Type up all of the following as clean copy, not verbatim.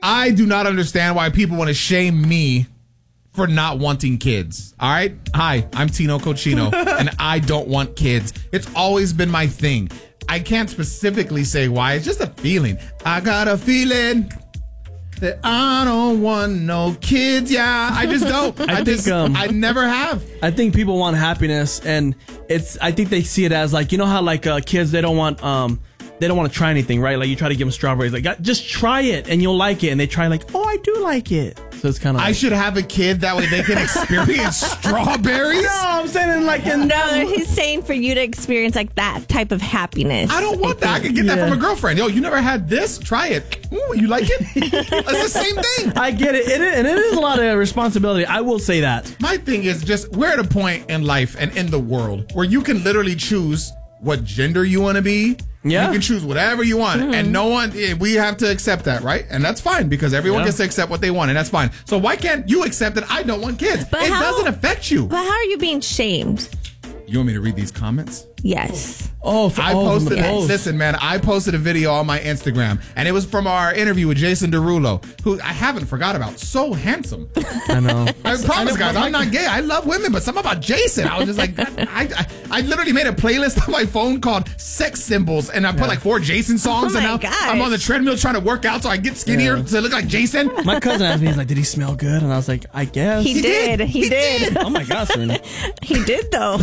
I do not understand why people want to shame me for not wanting kids. All right? Hi, I'm Tino Cochino, and I don't want kids. It's always been my thing. I can't specifically say why. It's just a feeling. I got a feeling that I don't want no kids. Yeah, I just don't. I never have. I think people want happiness, and I think they see it as like, you know how like kids, they don't want to try anything, right? Like you try to give them strawberries, like just try it and you'll like it, and they try like, oh, I do like it. So it's kind of. I should have a kid that way they can experience strawberries. No, I'm saying no, he's saying for you to experience like that type of happiness. I don't want that. I can get that from a girlfriend. Yo, you never had this? Try it. Ooh, you like it? It's the same thing. I get it. And it is a lot of responsibility. I will say that. My thing is just we're at a point in life and in the world where you can literally choose what gender you want to be. Yeah. You can choose whatever you want. Mm-hmm. And no one, we have to accept that, right? And that's fine because everyone gets to accept what they want, and that's fine. So why can't you accept that I don't want kids? But it doesn't affect you. But how are you being shamed? You want me to read these comments? Yes. I posted listen, man, I posted a video on my Instagram, and it was from our interview with Jason Derulo, who I haven't forgot about. So handsome. I know. I promise, guys, I'm not gay. I love women, but something about Jason, I was just like, I literally made a playlist on my phone called Sex Symbols, and I put like 4 Jason songs, and now I'm on the treadmill trying to work out so I get skinnier to look like Jason. My cousin asked me, he's like, did he smell good? And I was like, I guess. He did. Oh my gosh, Serena. He did, though.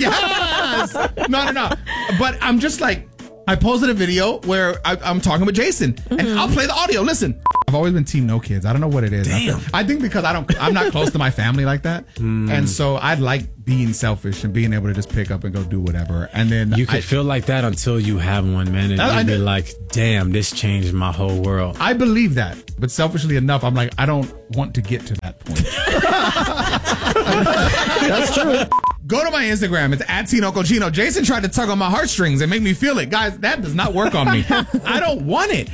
Yes. No. But I'm just like, I posted a video where I'm talking with Jason, and I'll play the audio. Listen, I've always been team no kids. I don't know what it is. Damn. I think because I'm not close to my family like that, and so I like being selfish and being able to just pick up and go do whatever. And then you could feel like that until you have one, man, and you'd be like, damn, this changed my whole world. I believe that, but selfishly enough, I'm like, I don't want to get to that point. That's true. Go to my Instagram. It's @TinoCochino. Jason tried to tug on my heartstrings and make me feel it. Guys, that does not work on me. I don't want it.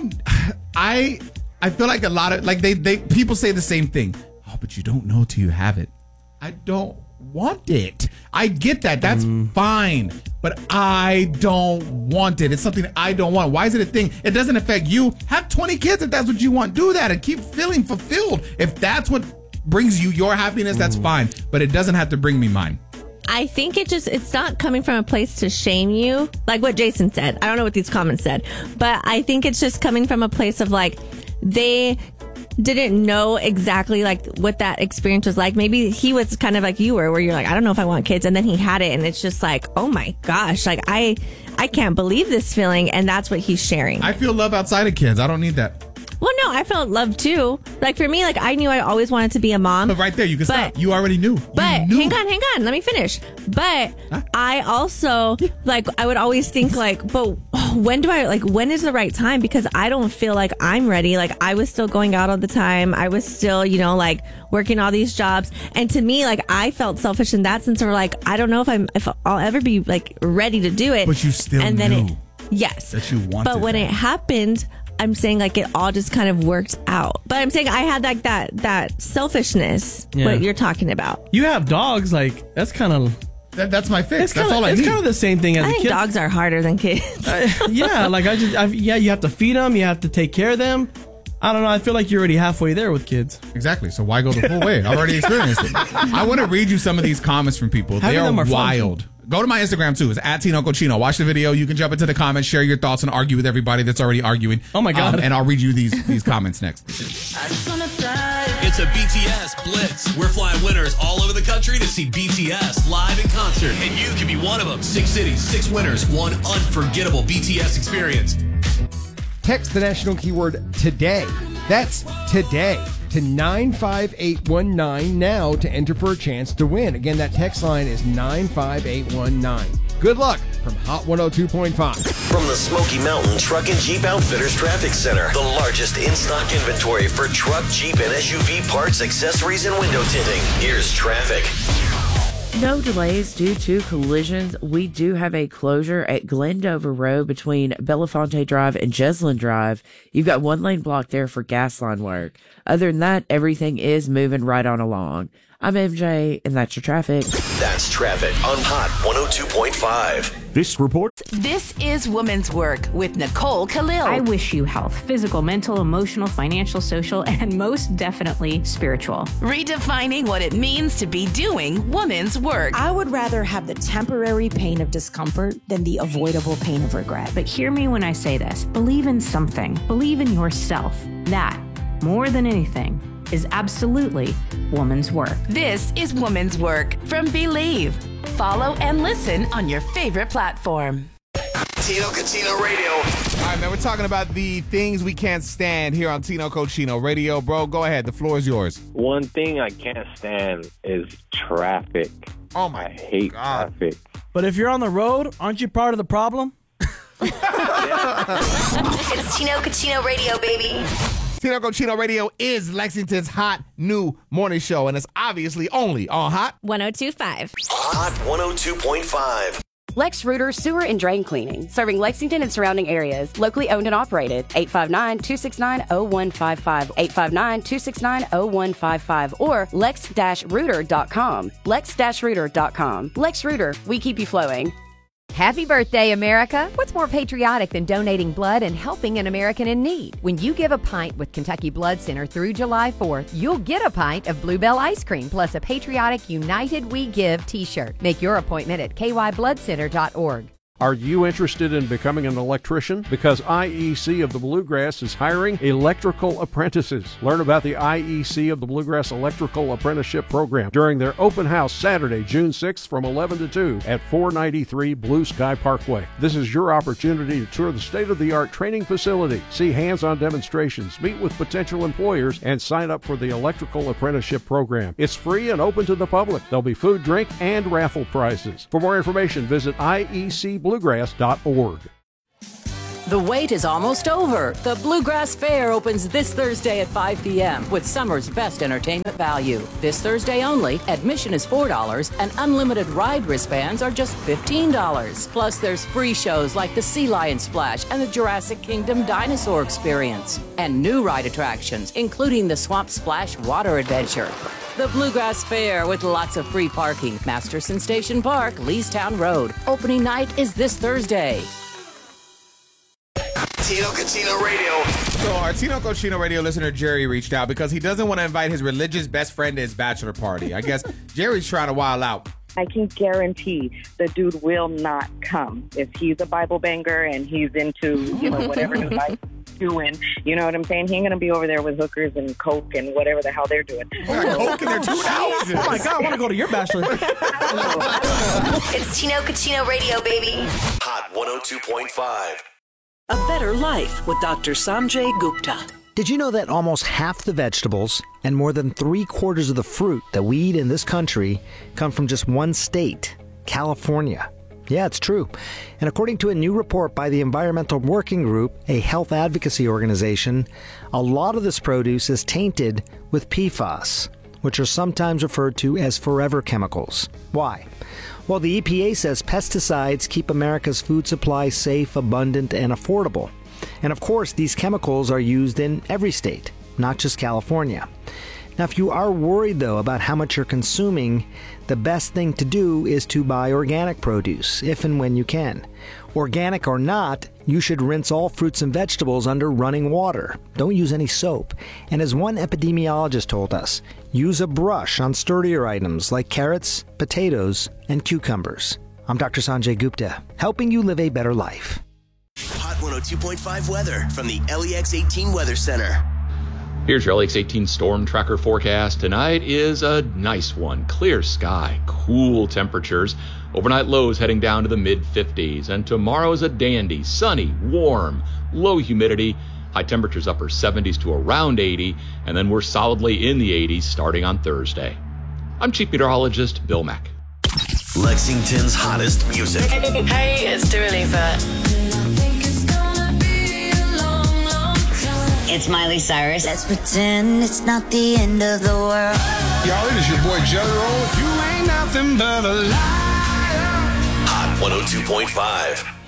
I feel like a lot of, like they people say the same thing. Oh, but you don't know till you have it. I don't want it. I get that. That's fine. But I don't want it. It's something I don't want. Why is it a thing? It doesn't affect you. Have 20 kids if that's what you want. Do that and keep feeling fulfilled. If that's what brings you your happiness, that's fine, but it doesn't have to bring me mine. I think it's not coming from a place to shame you, like what Jason said. I don't know what these comments said, but I think it's just coming from a place of like, they didn't know exactly like what that experience was like. Maybe he was kind of like you were, where you're like, I don't know if I want kids, and then he had it, and it's just like, oh my gosh, like I can't believe this feeling, and that's what he's sharing. I feel love outside of kids. I don't need that. Well, no, I felt love too. Like for me, like I knew I always wanted to be a mom. But right there, you can stop. You already knew. But hang on, let me finish. But I also like I would always think like, but when is the right time? Because I don't feel like I'm ready. Like I was still going out all the time. I was still, like working all these jobs. And to me, like I felt selfish in that sense. Or like I don't know if I'll ever be like ready to do it. But you still knew. Yes. That you wanted. But when it happened, I'm saying like it all just kind of worked out. But I'm saying I had like that selfishness, what you're talking about. You have dogs, like that's kind of... That's my fix. That's all I need. It's kind of the same thing as a kid. I think dogs are harder than kids. Yeah, like you have to feed them, you have to take care of them. I don't know. I feel like you're already halfway there with kids. Exactly. So why go the full way? I've already experienced it. I want to read you some of these comments from people. They are wild. Go to my Instagram too. It's @TinoCochino. Watch the video. You can jump into the comments, share your thoughts, and argue with everybody that's already arguing. Oh my God. And I'll read you these comments next. It's a BTS Blitz. We're flying winners all over the country to see BTS live in concert. And you can be one of them. 6 cities, 6 winners, one unforgettable BTS experience. Text the national keyword today. That's today to 95819 now to enter for a chance to win. Again, that text line is 95819. Good luck from Hot 102.5. From the Smoky Mountain Truck and Jeep Outfitters Traffic Center, the largest in-stock inventory for truck, Jeep, and SUV parts, accessories, and window tinting. Here's traffic. No delays due to collisions. We do have a closure at Glendover Road between Belafonte Drive and Jeslyn Drive. You've got 1 lane blocked there for gas line work. Other than that, everything is moving right on along. I'm MJ, and that's your traffic. That's traffic on Hot 102.5. This report. This is Woman's Work with Nicole Khalil. I wish you health, physical, mental, emotional, financial, social, and most definitely spiritual. Redefining what it means to be doing woman's work. I would rather have the temporary pain of discomfort than the avoidable pain of regret. But hear me when I say this. Believe in something. Believe in yourself. That, more than anything, is absolutely woman's work. This is Woman's Work from Believe. Follow and listen on your favorite platform. Tino Cochino Radio. All right, man, we're talking about the things we can't stand here on Tino Cochino Radio. Bro, go ahead. The floor is yours. One thing I can't stand is traffic. Oh, my I hate traffic. But if you're on the road, aren't you part of the problem? It's Tino Cochino Radio, baby. Tino Cochino Radio is Lexington's hot new morning show, and it's obviously only on Hot 102.5. Hot 102.5. Lex Rooter Sewer and Drain Cleaning, serving Lexington and surrounding areas. Locally owned and operated. 859-269-0155. 859-269-0155. Or lex-rooter.com. Lex-rooter.com. Lex Rooter, we keep you flowing. Happy birthday, America! What's more patriotic than donating blood and helping an American in need? When you give a pint with Kentucky Blood Center through July 4th, you'll get a pint of Bluebell ice cream plus a patriotic United We Give t-shirt. Make your appointment at kybloodcenter.org. Are you interested in becoming an electrician? Because IEC of the Bluegrass is hiring electrical apprentices. Learn about the IEC of the Bluegrass Electrical Apprenticeship Program during their open house Saturday, June 6th from 11 to 2 at 493 Blue Sky Parkway. This is your opportunity to tour the state-of-the-art training facility, see hands-on demonstrations, meet with potential employers, and sign up for the Electrical Apprenticeship Program. It's free and open to the public. There'll be food, drink, and raffle prizes. For more information, visit iecbluegrass.org. The wait is almost over. The Bluegrass Fair opens this Thursday at 5 p.m. with summer's best entertainment value. This Thursday only, admission is $4 and unlimited ride wristbands are just $15. Plus, there's free shows like the Sea Lion Splash and the Jurassic Kingdom Dinosaur Experience. And new ride attractions, including the Swamp Splash Water Adventure. The Bluegrass Fair with lots of free parking. Masterson Station Park, Leestown Road. Opening night is this Thursday. Tino Cochino Radio. So our Tino Cochino Radio listener Jerry reached out because he doesn't want to invite his religious best friend to his bachelor party. I guess Jerry's trying to wild out. I can guarantee the dude will not come. If he's a Bible banger and he's into, whatever his life is doing, you know what I'm saying? He ain't going to be over there with hookers and coke and whatever the hell they're doing. Coke in their 2 houses. Oh my God, I want to go to your bachelor. It's Tino Cochino Radio, baby. Hot 102.5. A Better Life with Dr. Sanjay Gupta. Did you know that almost half the vegetables and more than 3/4 of the fruit that we eat in this country come from just one state, California? Yeah, it's true. And according to a new report by the Environmental Working Group, a health advocacy organization, a lot of this produce is tainted with PFAS, which are sometimes referred to as forever chemicals. Why? Well, the EPA says pesticides keep America's food supply safe, abundant, and affordable. And of course, these chemicals are used in every state, not just California. Now, if you are worried, though, about how much you're consuming, the best thing to do is to buy organic produce, if and when you can. Organic or not, you should rinse all fruits and vegetables under running water. Don't use any soap. And as one epidemiologist told us, use a brush on sturdier items like carrots, potatoes, and cucumbers. I'm Dr. Sanjay Gupta, helping you live a better life. Hot 102.5 weather from the LEX 18 Weather Center. Here's your LEX 18 storm tracker forecast. Tonight is a nice one. Clear sky, cool temperatures. Overnight lows heading down to the mid-50s. And tomorrow is a dandy, sunny, warm, low humidity. High temperatures upper 70s to around 80. And then we're solidly in the 80s starting on Thursday. I'm Chief Meteorologist Bill Mack. Lexington's hottest music. Hey, it's Dua Lipa. It's Miley Cyrus. Let's pretend it's not the end of the world. Y'all, it is your boy Jelly Roll. You ain't nothing but a liar. Hot 102.5.